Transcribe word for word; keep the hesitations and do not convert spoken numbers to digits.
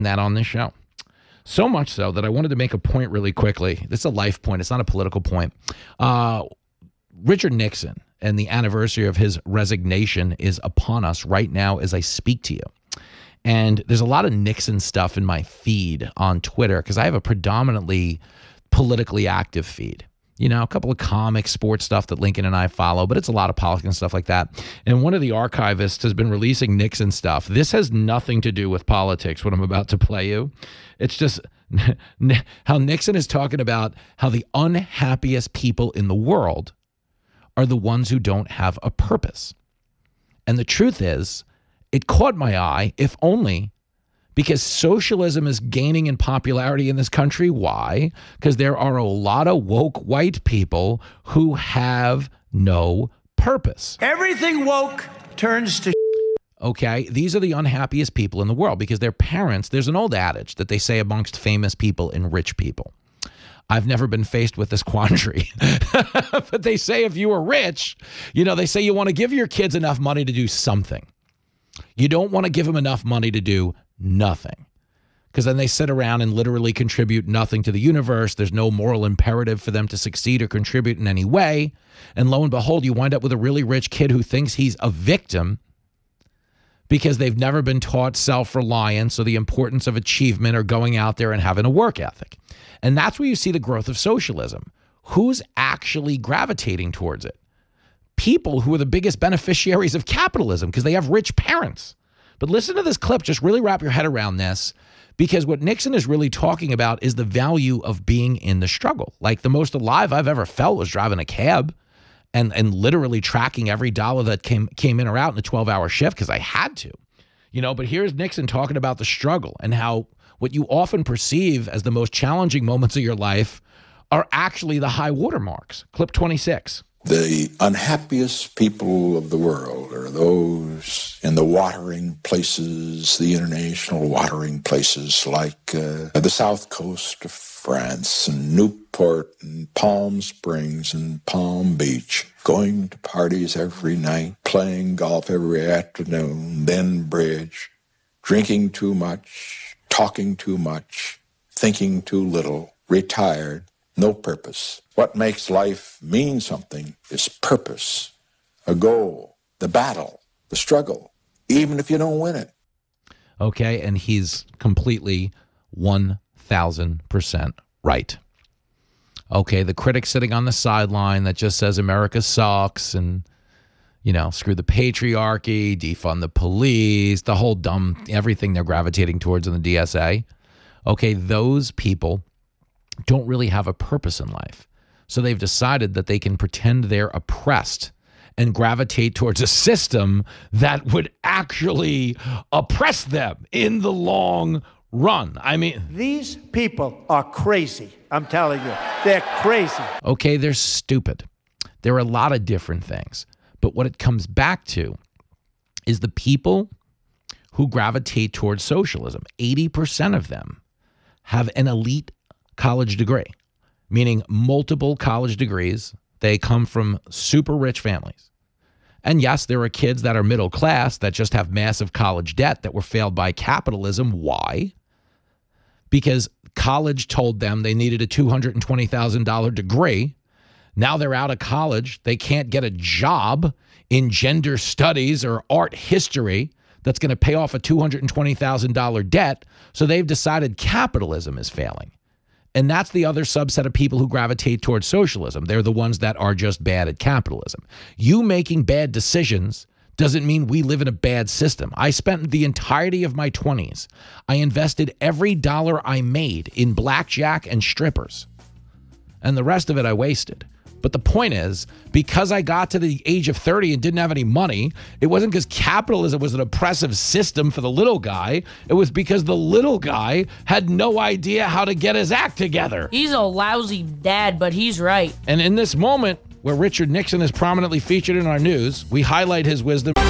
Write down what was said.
that on this show. So much so that I wanted to make a point really quickly. This is a life point. It's not a political point. Uh, Richard Nixon and the anniversary of his resignation is upon us right now as I speak to you. And there's a lot of Nixon stuff in my feed on Twitter because I have a predominantly politically active feed. You know, a couple of comic sports stuff that Lincoln and I follow, but it's a lot of politics and stuff like that. And one of the archivists has been releasing Nixon stuff. This has nothing to do with politics, what I'm about to play you. It's just how Nixon is talking about how the unhappiest people in the world are the ones who don't have a purpose. And the truth is, it caught my eye, if only because socialism is gaining in popularity in this country. Why? Because there are a lot of woke white people who have no purpose. Everything woke turns to Okay, these are the unhappiest people in the world because their parents, there's an old adage that they say amongst famous people and rich people. I've never been faced with this quandary, but they say if you were rich, you know, they say you want to give your kids enough money to do something. You don't want to give them enough money to do nothing, because then they sit around and literally contribute nothing to the universe. There's no moral imperative for them to succeed or contribute in any way. And lo and behold, you wind up with a really rich kid who thinks he's a victim because they've never been taught self-reliance or the importance of achievement or going out there and having a work ethic. And that's where you see the growth of socialism. Who's actually gravitating towards it? People who are the biggest beneficiaries of capitalism because they have rich parents. But listen to this clip. Just really wrap your head around this, because what Nixon is really talking about is the value of being in the struggle. Like the most alive I've ever felt was driving a cab and, and literally tracking every dollar that came, came in or out in a twelve-hour shift because I had to. You know, but here's Nixon talking about the struggle and how what you often perceive as the most challenging moments of your life are actually the high watermarks. Clip twenty-six. The unhappiest people of the world are those in the watering places, the international watering places like uh, the south coast of France and Newport and Palm Springs and Palm Beach, going to parties every night, playing golf every afternoon, then bridge, drinking too much, talking too much, thinking too little, retired, no purpose. What makes life mean something is purpose, a goal, the battle, the struggle, even if you don't win it. Okay, and he's completely one thousand percent right. Okay, the critic sitting on the sideline that just says America sucks and, you know, screw the patriarchy, defund the police, the whole dumb, everything they're gravitating towards in the D S A. Okay, those people don't really have a purpose in life. So they've decided that they can pretend they're oppressed and gravitate towards a system that would actually oppress them in the long run. I mean, these people are crazy. I'm telling you, they're crazy. Okay, they're stupid. There are a lot of different things. But what it comes back to is the people who gravitate towards socialism. eighty percent of them have an elite college degree, meaning multiple college degrees. They come from super rich families. And yes, there are kids that are middle class that just have massive college debt that were failed by capitalism. Why? Because college told them they needed a two hundred twenty thousand dollars degree. Now they're out of college. They can't get a job in gender studies or art history that's going to pay off a two hundred twenty thousand dollars debt. So they've decided capitalism is failing. And that's the other subset of people who gravitate towards socialism. They're the ones that are just bad at capitalism. You making bad decisions doesn't mean we live in a bad system. I spent the entirety of my twenties. I invested every dollar I made in blackjack and strippers. And the rest of it I wasted. But the point is, because I got to the age of thirty and didn't have any money, it wasn't because capitalism was an oppressive system for the little guy. It was because the little guy had no idea how to get his act together. He's a lousy dad, but he's right. And in this moment, where Richard Nixon is prominently featured in our news, we highlight his wisdom.